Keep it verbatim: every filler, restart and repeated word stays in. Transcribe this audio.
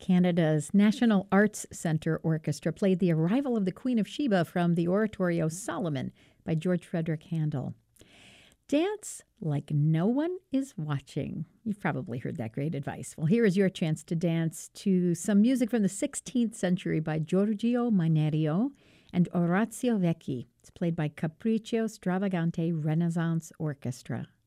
Canada's National Arts Centre Orchestra played The Arrival of the Queen of Sheba from the oratorio Solomon by George Frederick Handel. Dance like no one is watching. You've probably heard that great advice. Well, here is your chance to dance to some music from the sixteenth century by Giorgio Manerio and Orazio Vecchi. It's played by Capriccio Stravagante Renaissance Orchestra.